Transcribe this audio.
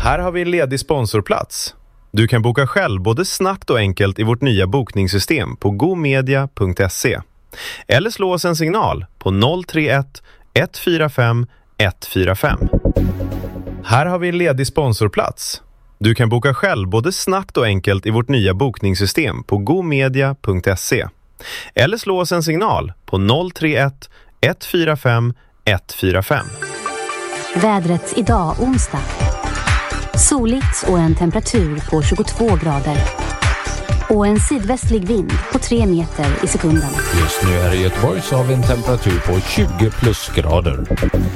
Här har vi en ledig sponsorplats. Du kan boka själv både snabbt och enkelt i vårt nya bokningssystem på gomedia.se. Eller slå oss en signal på 031 145 145. Här har vi en ledig sponsorplats. Du kan boka själv både snabbt och enkelt i vårt nya bokningssystem på gomedia.se. Eller slå oss en signal på 031 145 145. Vädret idag onsdag. Soligt och en temperatur på 22 grader. Och en sydvästlig vind på 3 meter i sekunden. Just nu här i Göteborg så har vi en temperatur på 20 plusgrader.